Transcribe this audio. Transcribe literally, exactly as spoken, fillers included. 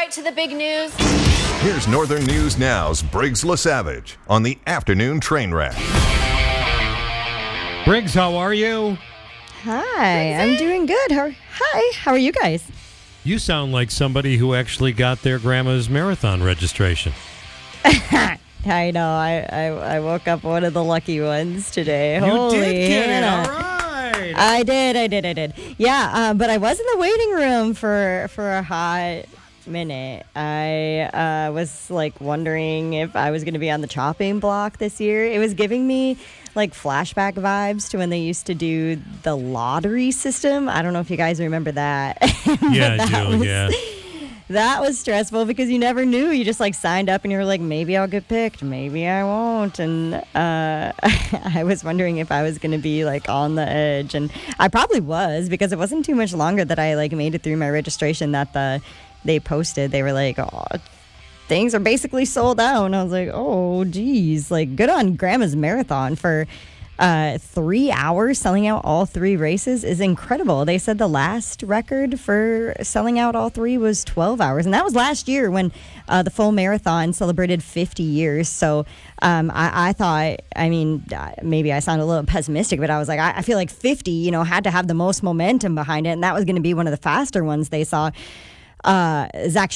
right to the big news. Here's Northern News Now's Briggs LaSavage on the Afternoon Train Wreck. Briggs, how are you? Hi, I'm doing good. How, hi, how are you guys? You sound like somebody who actually got their grandma's marathon registration. I know. I, I I woke up one of the lucky ones today. You Holy did get Hannah. it. All right. I did. I did. I did. Yeah, uh, but I was in the waiting room for for a hot minute. I uh, was like wondering if I was going to be on the chopping block this year. It was giving me like flashback vibes to when they used to do the lottery system. I don't know if you guys remember that. Yeah, that I do. was, Yeah. That was stressful because you never knew. You just like signed up and you were like, maybe I'll get picked, maybe I won't. And uh, I was wondering if I was going to be like on the edge. And I probably was, because it wasn't too much longer that I like made it through my registration that the they posted. They were like, oh, things are basically sold out. And I was like, oh, geez, like good on Grandma's Marathon for uh, three hours selling out all three races is incredible. They said the last record for selling out all three was twelve hours. And that was last year when uh, the full marathon celebrated fifty years. So um, I, I thought, I mean, maybe I sound a little pessimistic, but I was like, I, I feel like fifty, you know, had to have the most momentum behind it. And that was going to be one of the faster ones they saw. Uh, Zach